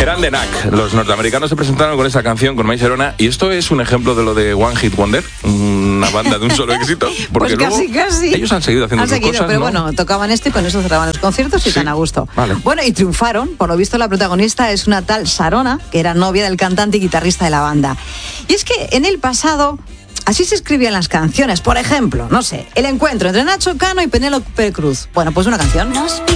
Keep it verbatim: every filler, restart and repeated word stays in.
Eran The Knack. Los norteamericanos se presentaron con esta canción, con My Sharona, y esto es un ejemplo de lo de One Hit Wonder, una banda de un solo éxito. Porque pues casi, luego casi. ellos han seguido haciendo han sus seguido, cosas, pero ¿no? bueno, tocaban esto y con eso cerraban los conciertos y Sí. tan a gusto. Vale. Bueno, y triunfaron. Por lo visto, la protagonista es una tal Sharona, que era novia del cantante y guitarrista de la banda. Y es que en el pasado así se escribían las canciones. Por ejemplo, no sé, el encuentro entre Nacho Cano y Penélope Cruz. Bueno, pues una canción.